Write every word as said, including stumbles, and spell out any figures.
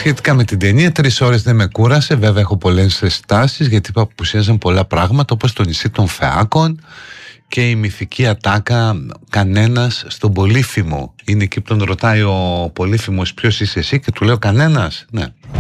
σχετικά με την ταινία, τρεις ώρες δεν με κούρασε. Βέβαια έχω πολλές στάσεις, γιατί απουσίαζαν πολλά πράγματα, όπως το νησί των Φεάκων και η μυθική ατάκα κανένας στον Πολύφημο. Είναι εκεί που τον ρωτάει ο Πολύφημος ποιος είσαι εσύ και του λέω κανένας. Ναι.